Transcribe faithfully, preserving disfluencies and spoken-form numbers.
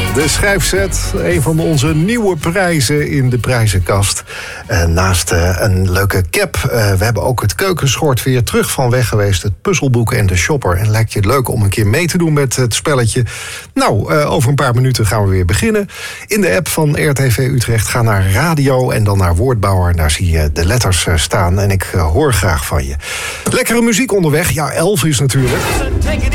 De schrijfset, een van onze nieuwe prijzen in de prijzenkast. Uh, naast uh, een leuke cap, uh, we hebben ook het keukenschort weer terug van weg geweest. Het puzzelboek en de shopper. En lijkt je het leuk om een keer mee te doen met het spelletje? Nou, uh, over een paar minuten gaan we weer beginnen. In de app van R T V Utrecht, ga naar radio en dan naar Woordbouwer. Daar zie je de letters uh, staan en ik uh, hoor graag van je. Lekkere muziek onderweg, ja, elf is natuurlijk.